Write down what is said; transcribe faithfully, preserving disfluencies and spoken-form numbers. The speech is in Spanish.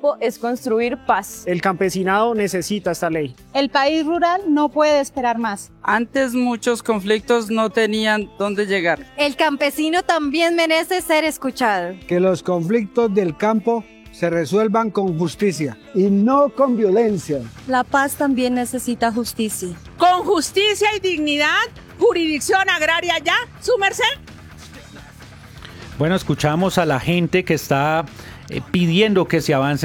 campo es construir paz. El campesinado necesita esta ley. El país rural no puede esperar más. Antes muchos conflictos no tenían dónde llegar. El campesino también merece ser escuchado. Que los conflictos del campo se resuelvan con justicia y no con violencia. La paz también necesita justicia. Con justicia y dignidad, jurisdicción agraria ya, su merced. Bueno, escuchamos a la gente que está eh, pidiendo que se avance